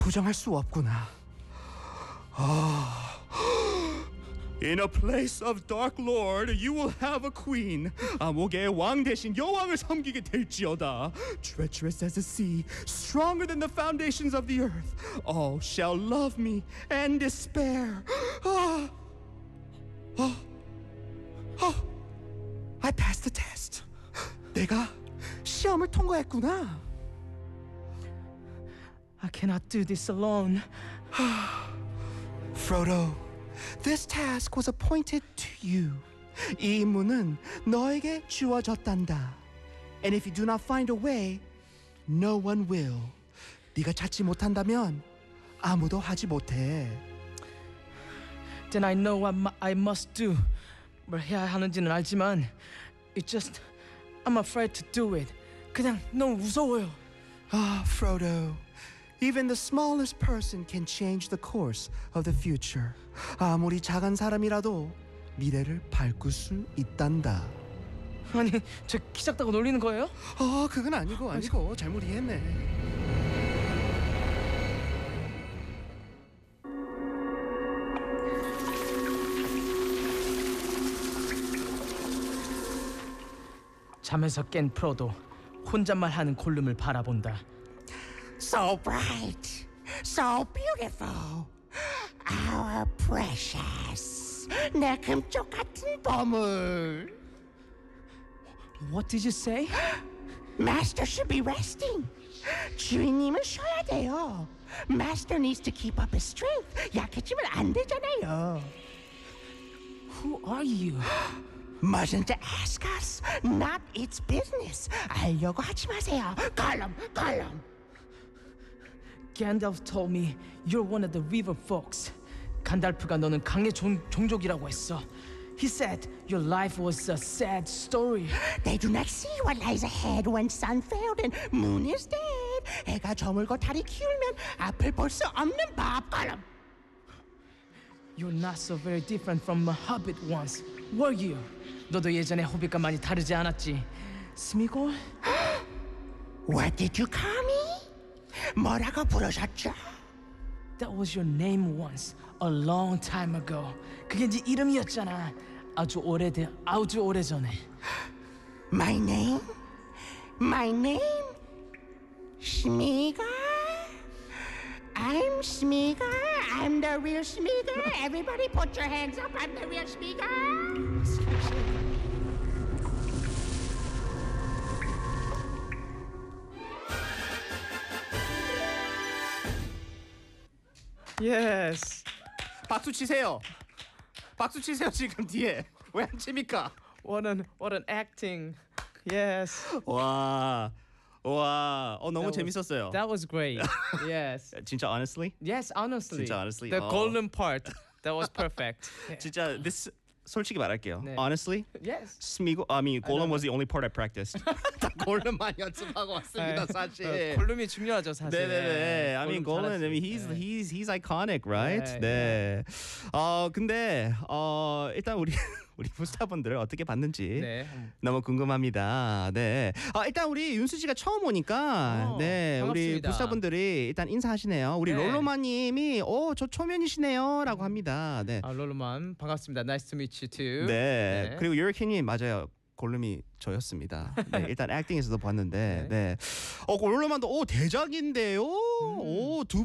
부정할 수 없구나. In a place of dark lord, you will have a queen. 암흑의 왕 대신 여왕을 섬기게 될지어다. Treacherous as the sea, stronger than the foundations of the earth. All shall love me and despair. I passed the test. 내가 시험을 통과했구나. I cannot do this alone. Frodo, this task was appointed to you. 이 임무는 너에게 주어졌단다. And if you do not find a way, no one will. 네가 찾지 못한다면 아무도 하지 못해. Then I know what I must do. 뭘 해야 하는지는 알지만 I'm afraid to do it. 그냥 너무 무서워요. Frodo, even the smallest person can change the course of the future. 아무리 작은 사람이라도 미래를 바꿀 수 있단다. 아니, 저 키 작다고 놀리는 거예요? 그건 아니고 잘못 이해했네. 잠에서 깬 프로도 혼잣말 하는 골룸을 바라본다. So bright, so beautiful, our precious. 내 금쪽 같은 보물. What did you say? Master should be resting. 주인님은 쉬어야 돼요. Master needs to keep up his strength. 약해지면 안 되잖아요. Who are you? Mustn't ask us. Not its business. 알려고 하지 마세요. Gollum. Gandalf told me you're one of the river folks. 간달프가 너는 강의 종족이라고 했어. He said your life was a sad story. They do not see what lies ahead when sun failed and moon is dead. 해가 저물고 달이 기울면 앞을 볼 수 없는 법. Gollum. You're not so very different from a hobbit once, were you? 너도 예전에 호빗과 많이 다르지 않았지? 스미골? What did you call me? 뭐라고 부르셨죠? That was your name once, a long time ago. 그게 네 이름이었잖아. 아주 오래전에. My name? Smeagol? I'm Smeagol. I'm the real Smeagol. Everybody put your hands up. I'm the real Smeagol. Yes. 박수 치세요 지금 뒤에. 왜 안 칩니까? What an acting. Yes. 와, 너무 That was- 재밌었어요. That was great. Yes. 진짜 honestly? Yes, honestly. 진짜 honestly? The golden part. That was perfect. 진짜 솔직히 말할게요. 네. Honestly, Yes. Gollum was the only part I practiced. 다 골룸만 연습하고 왔습니다, 사실. 골룸이 중요하죠, 사실. 네네네. 골룸 Gollum, 잘했어요. he's iconic, right? 네, 네. 근데 일단 우리 부스타분들을 어떻게 봤는지 네. 너무 궁금합니다. 네. 일단 우리 윤수 씨가 처음 오니까 네, 우리 반갑습니다. 부스타분들이 일단 인사하시네요. 우리 네. 롤로마님이 저 초면이시네요라고 합니다. 네. 롤로만 반갑습니다. Nice to meet you too. 네. 그리고 유리키님 맞아요. 골룸이 저였습니다. 네, 일단 액팅에서도 봤는데, 네. 골룸만도 대작인데요. 두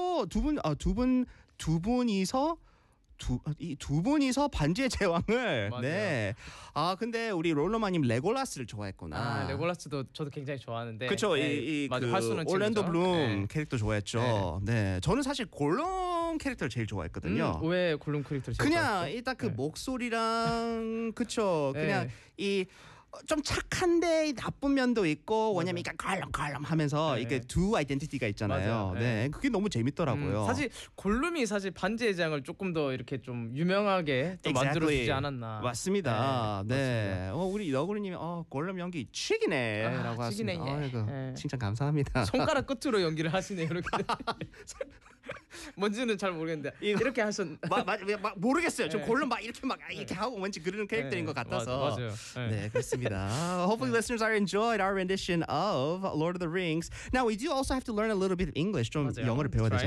분이서 반지의 제왕을. 맞아요. 네. 근데 우리 롤러마님 레골라스를 좋아했구나. 레골라스도 저도 굉장히 좋아하는데. 그렇죠. 맞아, 그 활쏘는 올랜도 친구죠. 블룸 네. 캐릭터 좋아했죠. 네. 저는 사실 골룸 캐릭터를 제일 좋아했거든요. 왜 골룸 캐릭터를 제일 그냥 좋아했어요? 일단 그 네. 목소리랑 그쵸. 네. 그냥 좀 착한데 나쁜 면도 있고 왜냐면 이게 걸렁 하면서 네. 이게 두 아이덴티티가 있잖아요. 맞아요. 네. 네. 그게 너무 재밌더라고요. 사실 골룸이 사실 반지의 제왕을 조금 더 이렇게 좀 유명하게 또 만들어주지 않았나. 맞습니다. 네. 우리 너구리님이 골룸 연기 치기네라고 치기네, 하셨습니다. 예. 아이고, 예. 칭찬 감사합니다. 손가락 끝으로 연기를 하시네요. 이렇게. 뭔지는 잘 모르겠는데 이거- 이렇게 하셨. 막 모르겠어요. 좀 네. 골룸 막 이렇게 하고 왠지 그런 캐릭터인 것 같아서. 맞아요. 네, 그렇습니다. Hopefully listeners are enjoyed our rendition of Lord of the Rings. Now we do also have to learn a little bit of English. 좀 맞아요. 영어를 배워야 That's right.